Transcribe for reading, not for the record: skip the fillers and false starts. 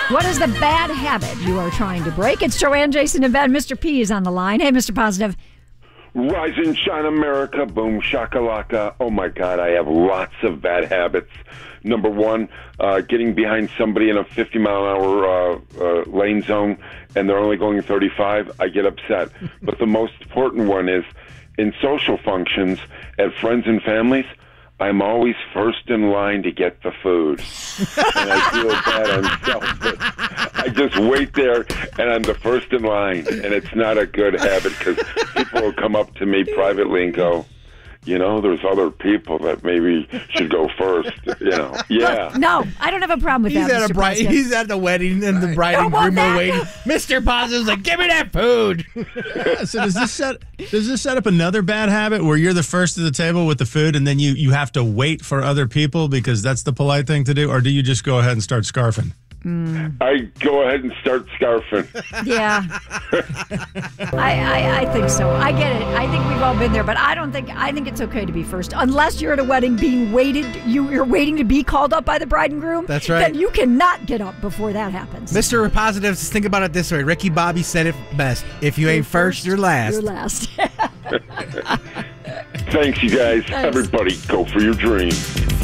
What is the bad habit you are trying to break? It's Joanne, Jason, and Ben. Mr. P is on the line. Hey, Mr. Positive. Rise and shine, America. Boom, shakalaka. Oh, my God, I have lots of bad habits. Number one, getting behind somebody in a 50-mile-an-hour lane zone, and they're only going 35, I get upset. But the most important one is in social functions at friends and families, I'm always first in line to get the food. And I feel bad. I'm selfish. I just wait there, and I'm the first in line. And it's not a good habit because people will come up to me privately and go, you know, there's other people that maybe should go first, you know. Yeah. Look, no, I don't have a problem with that, Mr. Positive. He's at the wedding, and the bride and groom are waiting. Mr. Positive's like, give me that food. So does this set up another bad habit where you're the first to the table with the food, and then you have to wait for other people because that's the polite thing to do? Or do you just go ahead and start scarfing? I go ahead and start scarfing. Yeah. I think so. I get it. I think we've all been there, but I think it's okay to be first. Unless you're at a wedding you're waiting to be called up by the bride and groom. That's right. Then you cannot get up before that happens. Mr. Positive, just think about it this way. Ricky Bobby said it best. If you ain't first, you're last. You're last. Thanks, you guys. Everybody, go for your dreams.